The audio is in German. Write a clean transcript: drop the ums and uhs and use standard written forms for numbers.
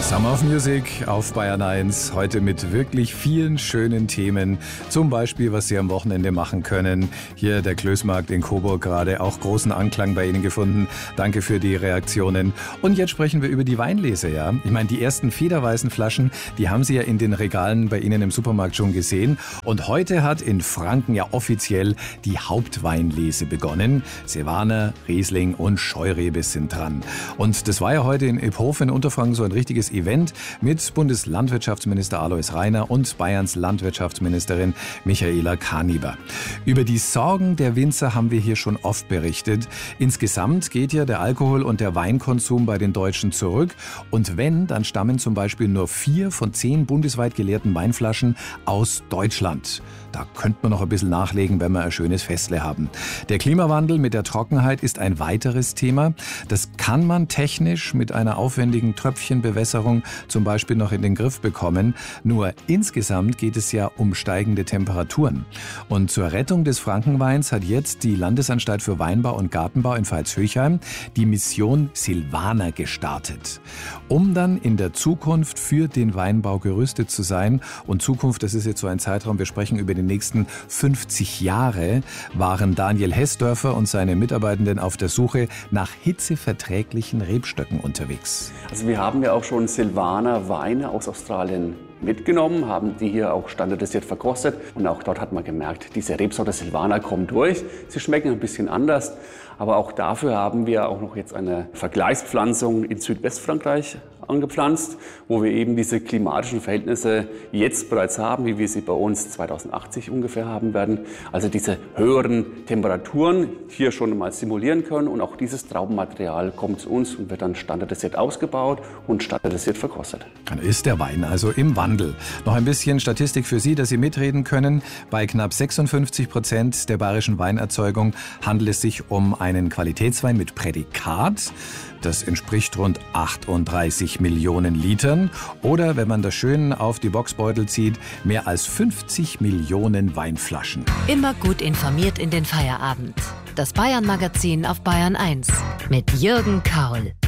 Summer of Music auf Bayern 1, heute mit wirklich vielen schönen Themen. Zum Beispiel, was Sie am Wochenende machen können. Hier der Klößmarkt in Coburg gerade, auch großen Anklang bei Ihnen gefunden. Danke für die Reaktionen. Und jetzt sprechen wir über die Weinlese, ja. Ich meine, die ersten federweißen Flaschen, die haben Sie ja in den Regalen bei Ihnen im Supermarkt schon gesehen. Und heute hat in Franken ja offiziell die Hauptweinlese begonnen. Silvaner, Riesling und Scheurebe sind dran. Und das war ja heute in Iphofen in Unterfranken so ein richtiges Event mit Bundeslandwirtschaftsminister Alois Rainer und Bayerns Landwirtschaftsministerin Michaela Kaniber. Über die Sorgen der Winzer haben wir hier schon oft berichtet. Insgesamt geht ja der Alkohol- und der Weinkonsum bei den Deutschen zurück. Und wenn, dann stammen zum Beispiel nur 4 von 10 bundesweit geleerten Weinflaschen aus Deutschland. Da könnte man noch ein bisschen nachlegen, wenn wir ein schönes Festle haben. Der Klimawandel mit der Trockenheit ist ein weiteres Thema. Das kann man technisch mit einer aufwendigen Tröpfchenbewässerung zum Beispiel noch in den Griff bekommen. Nur insgesamt geht es ja um steigende Temperaturen. Und zur Rettung des Frankenweins hat jetzt die Landesanstalt für Weinbau und Gartenbau in Pfalz-Höchheim die Mission Silvaner gestartet. Um dann in der Zukunft für den Weinbau gerüstet zu sein. Und Zukunft, das ist jetzt so ein Zeitraum, wir sprechen über den nächsten 50 Jahre, waren Daniel Hessdörfer und seine Mitarbeitenden auf der Suche nach hitzeverträglichen Rebstöcken unterwegs. Also wir haben ja auch schon Silvaner Weine aus Australien mitgenommen, haben die hier auch standardisiert verkostet und auch dort hat man gemerkt, diese Rebsorte Silvaner kommt durch. Sie schmecken ein bisschen anders, aber auch dafür haben wir auch noch jetzt eine Vergleichspflanzung in Südwestfrankreich angepflanzt, wo wir eben diese klimatischen Verhältnisse jetzt bereits haben, wie wir sie bei uns 2080 ungefähr haben werden. Also diese höheren Temperaturen hier schon mal simulieren können und auch dieses Traubenmaterial kommt zu uns und wird dann standardisiert ausgebaut und standardisiert verkostet. Dann ist der Wein also im Wandel. Noch ein bisschen Statistik für Sie, dass Sie mitreden können. Bei knapp 56% der bayerischen Weinerzeugung handelt es sich um einen Qualitätswein mit Prädikat. Das entspricht rund 38 Millionen Litern. Oder, wenn man das schön auf die Boxbeutel zieht, mehr als 50 Millionen Weinflaschen. Immer gut informiert in den Feierabend. Das Bayern-Magazin auf Bayern 1 mit Jürgen Kaul.